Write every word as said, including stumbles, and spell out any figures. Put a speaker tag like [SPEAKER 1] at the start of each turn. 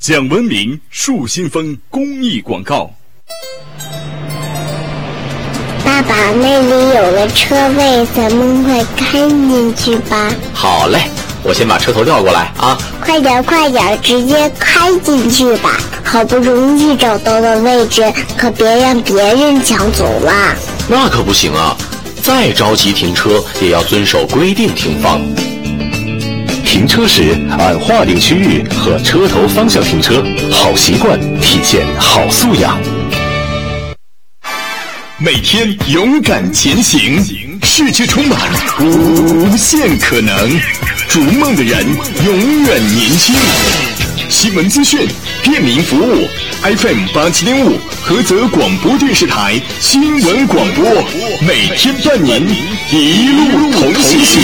[SPEAKER 1] 讲文明树新风公益广告。
[SPEAKER 2] 爸爸，那里有个车位，咱们快开进去吧。
[SPEAKER 3] 好嘞，我先把车头调过来啊！
[SPEAKER 2] 快点快点，直接开进去吧。好不容易找到的位置，可别让别人抢走了。
[SPEAKER 3] 那可不行啊，再着急停车也要遵守规定停放。
[SPEAKER 4] 停车时按划定区域和车头方向停车，好习惯体现好素养。
[SPEAKER 1] 每天勇敢前行，世界充满无限可能，逐梦的人永远年轻。新闻资讯，便民服务 ，F M 八七点五，菏泽广播电视台新闻广播，每天伴您一路同行。